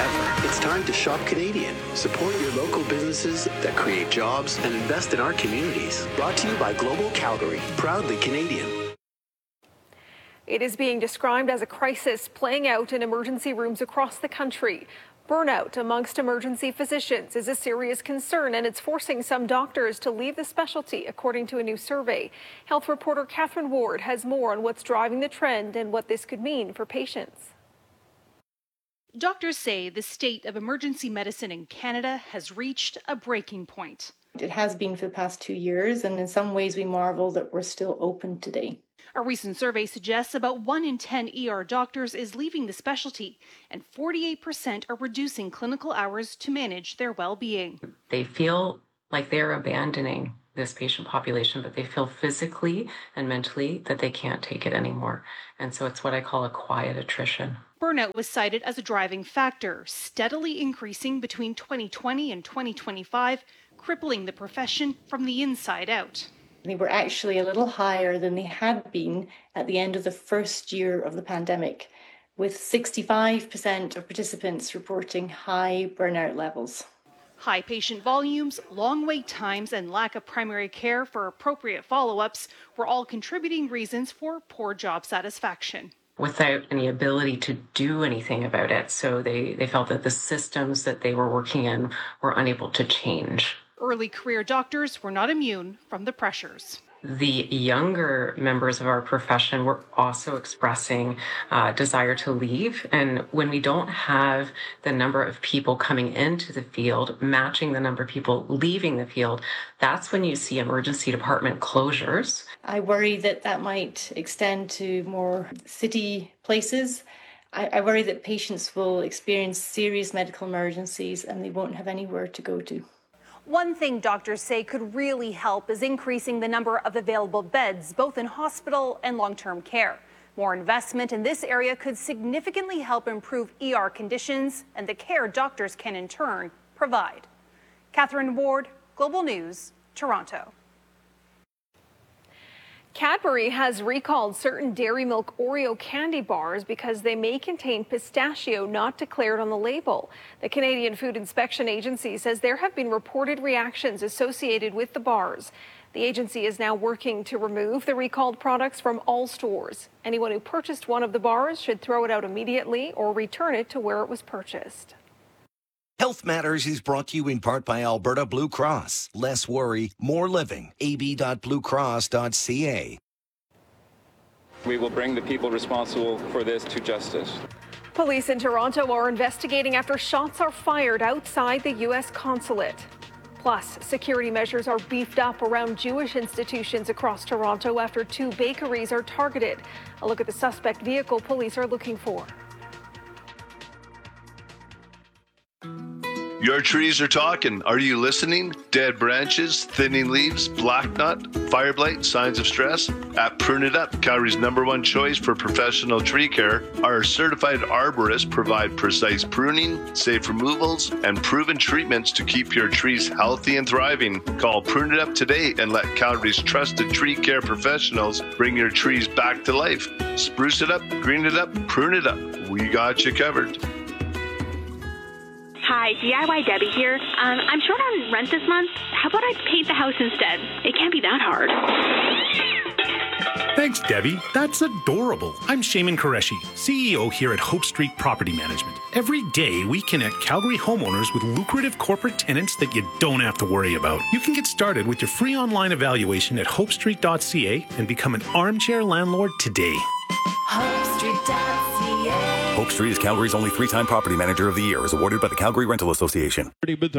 ever. It's time to shop Canadian. Support your local businesses that create jobs and invest in our communities. Brought to you by Global Calgary, proudly Canadian. It is being described as a crisis playing out in emergency rooms across the country. Burnout amongst emergency physicians is a serious concern, and it's forcing some doctors to leave the specialty, according to a new survey. Health reporter Catherine Ward has more on what's driving the trend and what this could mean for patients. Doctors say the state of emergency medicine in Canada has reached a breaking point. It has been for the past 2 years, and in some ways we marvel that we're still open today. A recent survey suggests about 1 in 10 ER doctors is leaving the specialty, and 48% are reducing clinical hours to manage their well-being. They feel like they're abandoning this patient population, but they feel physically and mentally that they can't take it anymore. And so it's what I call a quiet attrition. Burnout was cited as a driving factor, steadily increasing between 2020 and 2025, crippling the profession from the inside out. They were actually a little higher than they had been at the end of the first year of the pandemic, with 65% of participants reporting high burnout levels. High patient volumes, long wait times, and lack of primary care for appropriate follow-ups were all contributing reasons for poor job satisfaction. Without any ability to do anything about it. So they felt that the systems that they were working in were unable to change. Early career doctors were not immune from the pressures. The younger members of our profession were also expressing desire to leave. And when we don't have the number of people coming into the field matching the number of people leaving the field, that's when you see emergency department closures. I worry that that might extend to more city places. I worry that patients will experience serious medical emergencies and they won't have anywhere to go to. One thing doctors say could really help is increasing the number of available beds, both in hospital and long-term care. More investment in this area could significantly help improve ER conditions and the care doctors can in turn provide. Catherine Ward, Global News, Toronto. Cadbury has recalled certain Dairy Milk Oreo candy bars because they may contain pistachio not declared on the label. The Canadian Food Inspection Agency says there have been reported reactions associated with the bars. The agency is now working to remove the recalled products from all stores. Anyone who purchased one of the bars should throw it out immediately or return it to where it was purchased. Health Matters is brought to you in part by Alberta Blue Cross. Less worry, more living. ab.bluecross.ca. We will bring the people responsible for this to justice. Police in Toronto are investigating after shots are fired outside the U.S. consulate. Plus, security measures are beefed up around Jewish institutions across Toronto after 2 bakeries are targeted. A look at the suspect vehicle police are looking for. Your trees are talking. Are you listening? Dead branches, thinning leaves, black knot, fire blight, signs of stress? At Prune It Up, Calgary's #1 choice for professional tree care, our certified arborists provide precise pruning, safe removals, and proven treatments to keep your trees healthy and thriving. Call Prune It Up today and let Calgary's trusted tree care professionals bring your trees back to life. Spruce it up, green it up, prune it up. We got you covered. Hi, DIY Debbie here. I'm short on rent this month. How about I paint the house instead? It can't be that hard. Thanks, Debbie. That's adorable. I'm Shaman Qureshi, CEO here at Hope Street Property Management. Every day, we connect Calgary homeowners with lucrative corporate tenants that you don't have to worry about. You can get started with your free online evaluation at hopestreet.ca and become an armchair landlord today. HopeStreet.ca. Hope Street is Calgary's only 3-time Property Manager of the Year, as awarded by the Calgary Rental Association.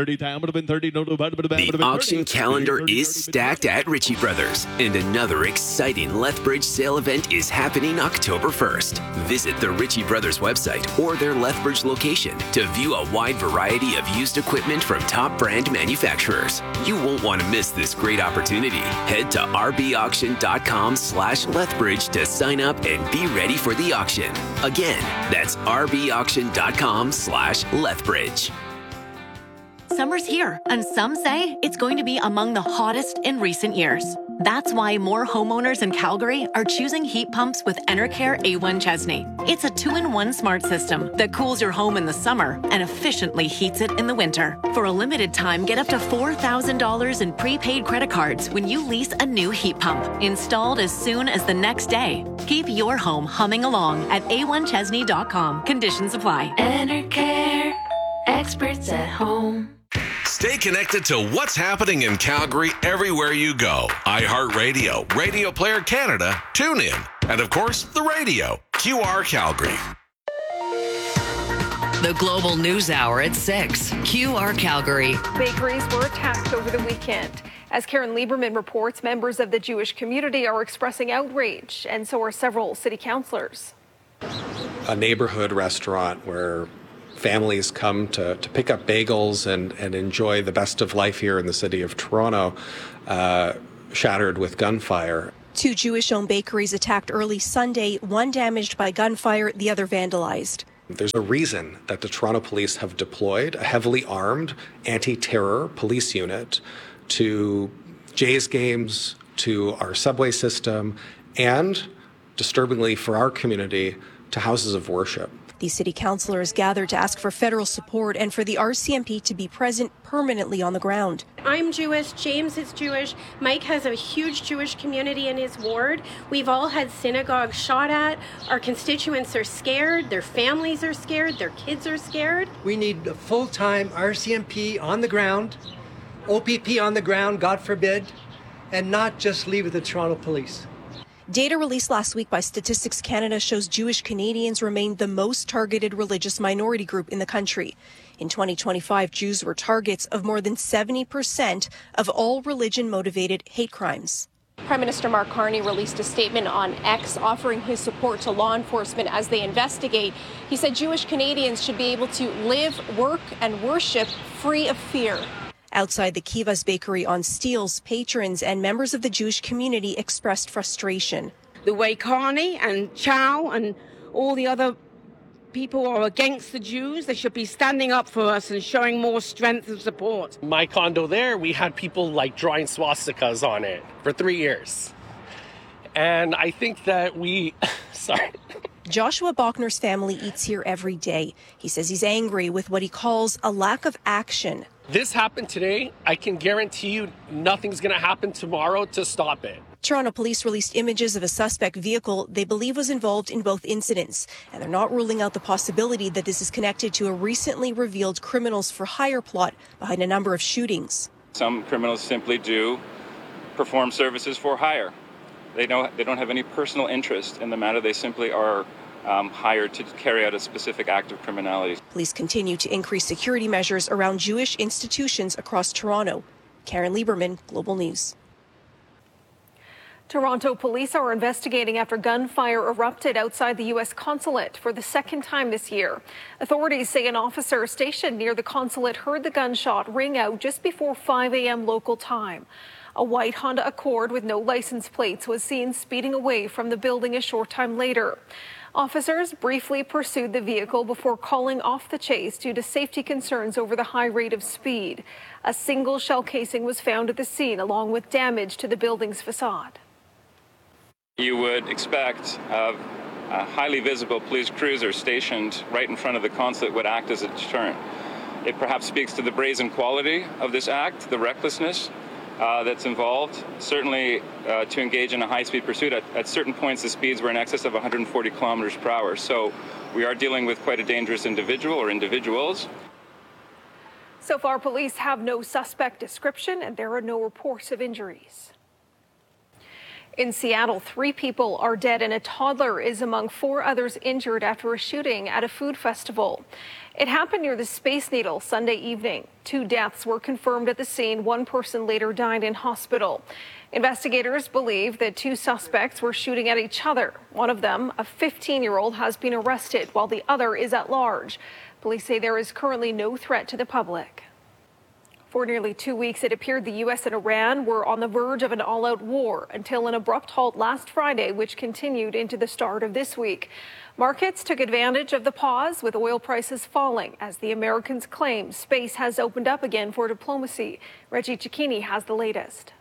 The auction calendar is stacked at Ritchie Brothers, and another exciting Lethbridge sale event is happening October 1st. Visit the Ritchie Brothers website or their Lethbridge location to view a wide variety of used equipment from top brand manufacturers. You won't want to miss this great opportunity. Head to rbauction.com/Lethbridge to sign up and be ready for the auction. Again, that's rbauction.com/Lethbridge. Summer's here, and some say it's going to be among the hottest in recent years. That's why more homeowners in Calgary are choosing heat pumps with Enercare A1 Chesney. It's a 2-in-1 smart system that cools your home in the summer and efficiently heats it in the winter. For a limited time, get up to $4,000 in prepaid credit cards when you lease a new heat pump, installed as soon as the next day. Keep your home humming along at a1chesney.com. Conditions apply. Enercare, experts at home. Stay connected to what's happening in Calgary everywhere you go. iHeartRadio, Radio Player Canada, TuneIn, and of course, the radio, QR Calgary. The Global News Hour at 6, QR Calgary. Bakeries were attacked over the weekend. As Karen Lieberman reports, members of the Jewish community are expressing outrage, and so are several city councillors. A neighborhood restaurant where families come to pick up bagels and enjoy the best of life here in the city of Toronto, shattered with gunfire. 2 Jewish-owned bakeries attacked early Sunday, one damaged by gunfire, the other vandalized. There's a reason that the Toronto police have deployed a heavily armed anti-terror police unit to Jays games, to our subway system, and, disturbingly for our community, to houses of worship. These city councillors gathered to ask for federal support and for the RCMP to be present permanently on the ground. I'm Jewish, James is Jewish, Mike has a huge Jewish community in his ward. We've all had synagogues shot at. Our constituents are scared, their families are scared, their kids are scared. We need a full-time RCMP on the ground, OPP on the ground, God forbid, and not just leave it to the Toronto police. Data released last week by Statistics Canada shows Jewish Canadians remain the most targeted religious minority group in the country. In 2025, Jews were targets of more than 70% of all religion-motivated hate crimes. Prime Minister Mark Carney released a statement on X offering his support to law enforcement as they investigate. He said Jewish Canadians should be able to live, work, and worship free of fear. Outside the Kivas bakery on Steeles, patrons and members of the Jewish community expressed frustration. The way Carney and Chow and all the other people are against the Jews, they should be standing up for us and showing more strength and support. My condo there, we had people like drawing swastikas on it for 3 years. And I think that sorry. Joshua Bachner's family eats here every day. He says he's angry with what he calls a lack of action. This happened today. I can guarantee you nothing's going to happen tomorrow to stop it. Toronto police released images of a suspect vehicle they believe was involved in both incidents, and they're not ruling out the possibility that this is connected to a recently revealed criminals for hire plot behind a number of shootings. Some criminals simply do perform services for hire. They don't have any personal interest in the matter. They simply are hired to carry out a specific act of criminality. Police continue to increase security measures around Jewish institutions across Toronto. Karen Lieberman, Global News. Toronto police are investigating after gunfire erupted outside the U.S. consulate for the second time this year. Authorities say an officer stationed near the consulate heard the gunshot ring out just before 5 a.m. local time. A white Honda Accord with no license plates was seen speeding away from the building a short time later. Officers briefly pursued the vehicle before calling off the chase due to safety concerns over the high rate of speed. A single shell casing was found at the scene, along with damage to the building's facade. You would expect a highly visible police cruiser stationed right in front of the consulate would act as a deterrent. It perhaps speaks to the brazen quality of this act, the recklessness that's involved. Certainly to engage in a high-speed pursuit, at certain points the speeds were in excess of 140 kilometers per hour. So we are dealing with quite a dangerous individual or individuals. So far, police have no suspect description and there are no reports of injuries. In Seattle, 3 people are dead and a toddler is among 4 others injured after a shooting at a food festival. It happened near the Space Needle Sunday evening. 2 deaths were confirmed at the scene. 1 person later died in hospital. Investigators believe that 2 suspects were shooting at each other. One of them, a 15-year-old, has been arrested while the other is at large. Police say there is currently no threat to the public. For nearly 2 weeks, it appeared the U.S. and Iran were on the verge of an all-out war until an abrupt halt last Friday, which continued into the start of this week. Markets took advantage of the pause, with oil prices falling as the Americans claim space has opened up again for diplomacy. Reggie Cicchini has the latest.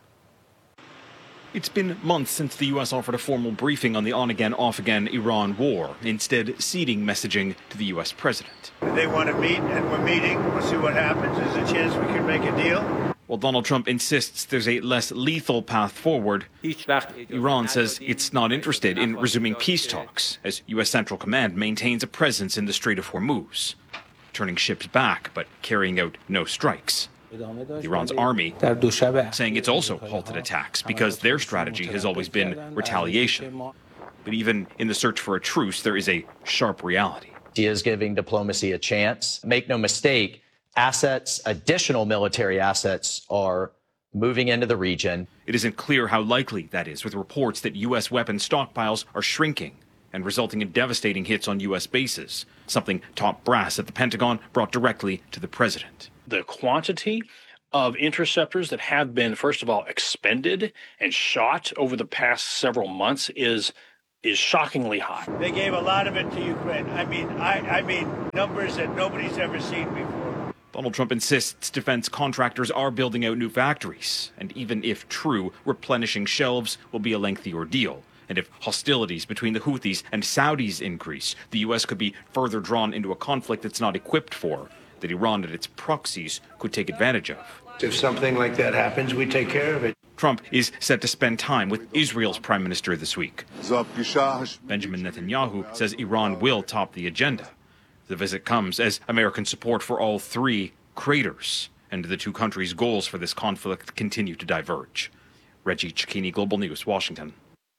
It's been months since the U.S. offered a formal briefing on the on-again, off-again Iran war, instead ceding messaging to the U.S. president. They want to meet, and we're meeting. We'll see what happens. There's a chance we can make a deal. While Donald Trump insists there's a less lethal path forward, Iran says it's not interested in resuming peace talks, as U.S. Central Command maintains a presence in the Strait of Hormuz, turning ships back but carrying out no strikes. Iran's army saying it's also halted attacks because their strategy has always been retaliation. But even in the search for a truce, there is a sharp reality. He is giving diplomacy a chance. Make no mistake, assets, additional military assets are moving into the region. It isn't clear how likely that is, with reports that U.S. weapons stockpiles are shrinking and resulting in devastating hits on U.S. bases, something top brass at the Pentagon brought directly to the president. The quantity of interceptors that have been, first of all, expended and shot over the past several months is shockingly high. They gave a lot of it to Ukraine. I mean, numbers that nobody's ever seen before. Donald Trump insists defense contractors are building out new factories, and even if true, replenishing shelves will be a lengthy ordeal. And if hostilities between the Houthis and Saudis increase, the U.S. could be further drawn into a conflict it's not equipped for, that Iran and its proxies could take advantage of. If something like that happens, we take care of it. Trump is set to spend time with Israel's prime minister this week. Benjamin Netanyahu says Iran will top the agenda. The visit comes as American support for all three craters, and the two countries' goals for this conflict continue to diverge. Reggie Cicchini, Global News, Washington.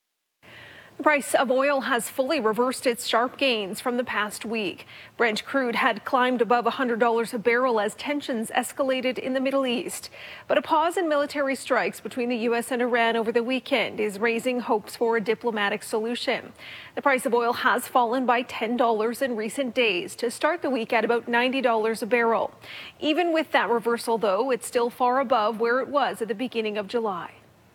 The price of oil has fully reversed its sharp gains from the past week. Brent crude had climbed above $100 a barrel as tensions escalated in the Middle East. But a pause in military strikes between the U.S. and Iran over the weekend is raising hopes for a diplomatic solution. The price of oil has fallen by $10 in recent days to start the week at about $90 a barrel. Even with that reversal, though, it's still far above where it was at the beginning of July.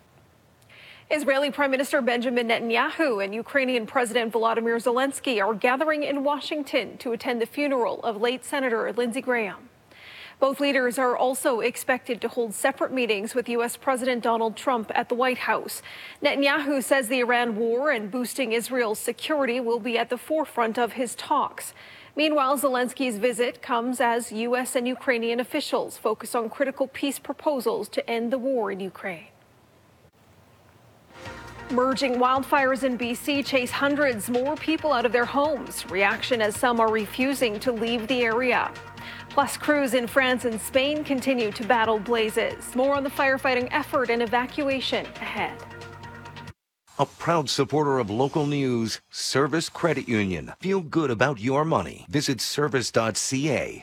Israeli Prime Minister Benjamin Netanyahu and Ukrainian President Volodymyr Zelensky are gathering in Washington to attend the funeral of late Senator Lindsey Graham. Both leaders are also expected to hold separate meetings with U.S. President Donald Trump at the White House. Netanyahu says the Iran war and boosting Israel's security will be at the forefront of his talks. Meanwhile, Zelensky's visit comes as U.S. and Ukrainian officials focus on critical peace proposals to end the war in Ukraine. Merging wildfires in BC chase hundreds more people out of their homes. Reaction as some are refusing to leave the area. Plus, crews in France and Spain continue to battle blazes. More on the firefighting effort and evacuation ahead. A proud supporter of local news, Service Credit Union. Feel good about your money. Visit service.ca.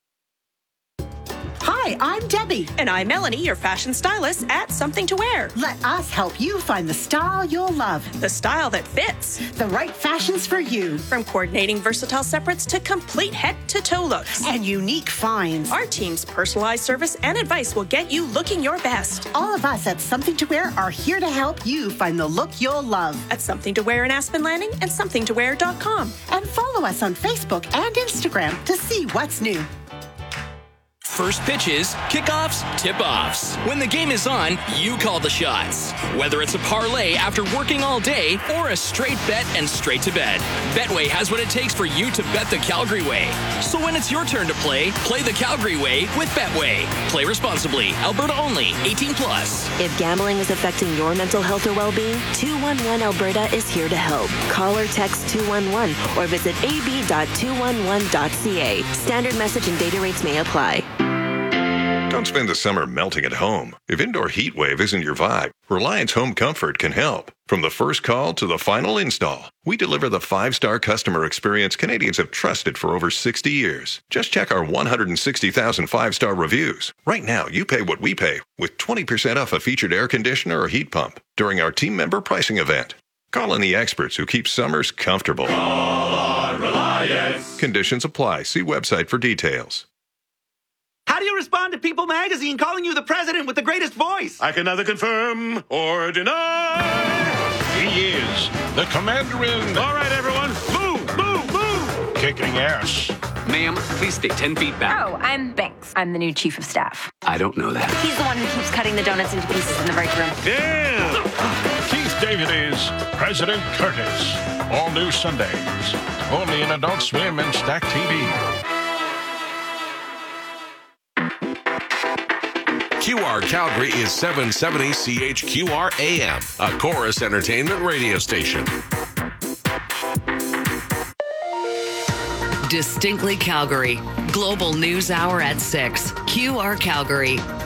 Hi, I'm Debbie. And I'm Melanie, your fashion stylist at Something to Wear. Let us help you find the style you'll love. The style that fits. The right fashions for you. From coordinating versatile separates to complete head-to-toe looks. And unique finds. Our team's personalized service and advice will get you looking your best. All of us at Something to Wear are here to help you find the look you'll love. At Something to Wear in Aspen Landing and somethingtowear.com. And follow us on Facebook and Instagram to see what's new. First pitches, kickoffs, tip-offs. When the game is on, you call the shots. Whether it's a parlay after working all day or a straight bet and straight to bed, Betway has what it takes for you to bet the Calgary way. So when it's your turn to play the Calgary way with Betway. Play responsibly. Alberta only. 18+. If gambling is affecting your mental health or well-being, 211 Alberta is here to help. Call or text 211 or visit ab.211.ca. Standard message and data rates may apply. Don't spend the summer melting at home. If indoor heat wave isn't your vibe, Reliance Home Comfort can help. From the first call to the final install, we deliver the 5-star customer experience Canadians have trusted for over 60 years. Just check our 160,000 5-star reviews. Right now, you pay what we pay with 20% off a featured air conditioner or heat pump during our team member pricing event. Call in the experts who keep summers comfortable. Call on Reliance. Conditions apply. See website for details. do you respond to People magazine calling you the president with the greatest voice? I can neither confirm or deny. He is the commander-in. All right, everyone. Move, move, move. Kicking ass. Ma'am, please stay 10 feet back. Oh, I'm Banks. I'm the new chief of staff. I don't know that. He's the one who keeps cutting the donuts into pieces in the break room. Yeah. Keith David is President Curtis. All new Sundays. Only in Adult Swim and Stack TV. QR Calgary is 770 CHQR AM, a Chorus Entertainment radio station. Distinctly Calgary. Global News Hour at 6. QR Calgary.